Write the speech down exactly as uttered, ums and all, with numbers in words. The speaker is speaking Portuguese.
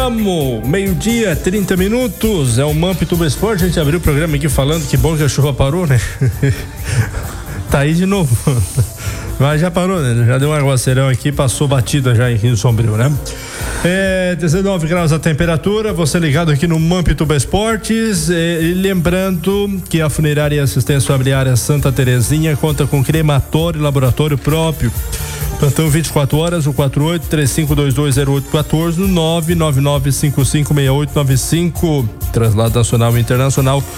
vamos! Meio-dia, trinta minutos, é o Mampituba Esporte. A gente abriu o programa aqui falando que bom que a chuva parou, né? Tá aí de novo. Mas já parou, né? Já deu um aguaceirão aqui, passou batida já em Rio Sombrio, né? É, dezenove graus a temperatura, você ligado aqui no Mampituba Esportes, é, e lembrando que a Funerária e Assistência Familiar Santa Terezinha conta com crematório e laboratório próprio. Plantão vinte e quatro horas, o quatro oito três cinco dois dois zero oito um quatro, no nove nove nove cinco cinco seis oito nove cinco. Translado nacional e internacional